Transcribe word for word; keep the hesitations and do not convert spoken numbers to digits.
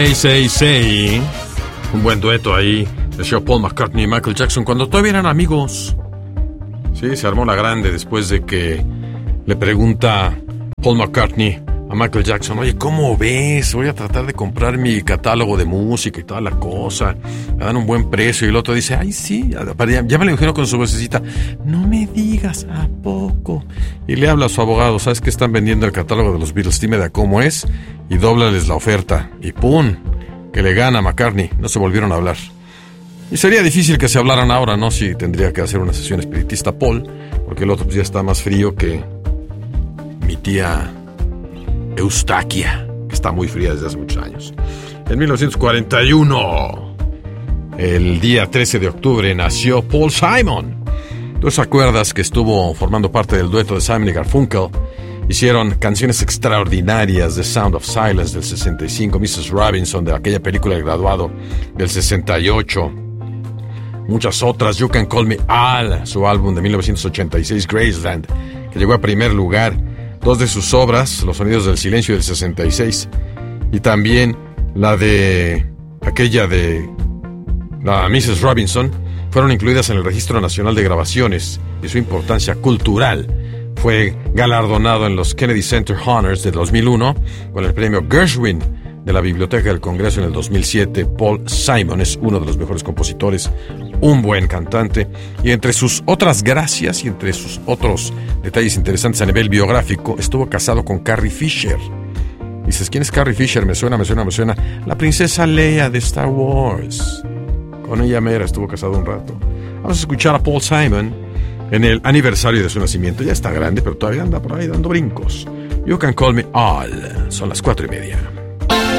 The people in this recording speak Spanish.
Say, say, say. Un buen dueto ahí de Sir Paul McCartney y Michael Jackson cuando todavía eran amigos. Sí, se armó la grande después de que le pregunta Paul McCartney a Michael Jackson: oye, ¿cómo ves? Voy a tratar de comprar mi catálogo de música y toda la cosa. Me dan un buen precio. Y el otro dice: ay, sí. Ya, ya me lo dijeron con su vocecita: no me digas, ¿a poco? Y le habla a su abogado: ¿sabes que están vendiendo el catálogo de los Beatles? Dime de cómo es y dóblales la oferta. Y ¡pum! Que le gana a McCartney. No se volvieron a hablar. Y sería difícil que se hablaran ahora, ¿no? Si tendría que hacer una sesión espiritista Paul, porque el otro pues ya está más frío que mi tía Eustaquia, que está muy fría desde hace muchos años. En mil novecientos cuarenta y uno, el día trece de octubre, nació Paul Simon. ¿Tú te acuerdas que estuvo formando parte del dueto de Simon y Garfunkel? Hicieron canciones extraordinarias de Sound of Silence del sesenta y cinco, missus Robinson de aquella película El Graduado del sesenta y ocho, muchas otras, You Can Call Me Al, su álbum de mil novecientos ochenta y seis, Graceland, que llegó a primer lugar, dos de sus obras, Los Sonidos del Silencio del sesenta y seis, y también la de aquella de la missus Robinson, fueron incluidas en el Registro Nacional de Grabaciones, y su importancia cultural fue galardonado en los Kennedy Center Honors de dos mil uno con el premio Gershwin de la Biblioteca del Congreso en el dos mil siete. Paul Simon es uno de los mejores compositores, un buen cantante, y entre sus otras gracias y entre sus otros detalles interesantes a nivel biográfico, estuvo casado con Carrie Fisher. Dices: ¿quién es Carrie Fisher? Me suena, me suena, me suena. La princesa Leia de Star Wars. Con ella mera estuvo casado un rato. Vamos a escuchar a Paul Simon en el aniversario de su nacimiento. Ya está grande, pero todavía anda por ahí dando brincos. You Can Call Me Al. Son las cuatro y media.